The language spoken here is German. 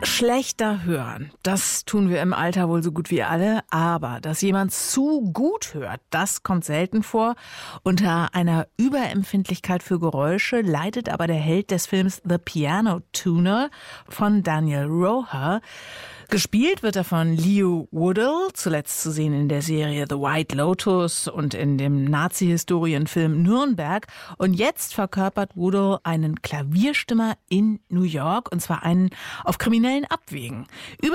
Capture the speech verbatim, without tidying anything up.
Schlechter hören, das tun wir im Alter wohl so gut wie alle, aber dass jemand zu gut hört, das kommt selten vor. Unter einer Überempfindlichkeit für Geräusche leidet aber der Held des Films The Piano Tuner von Daniel Roher. Gespielt wird er von Lew Woodall, zuletzt zu sehen in der Serie The White Lotus und in dem Nazi-Historienfilm Nürnberg. Und jetzt verkörpert Woodall einen Klavierstimmer in New York, und zwar einen auf kriminellen Abwegen. Über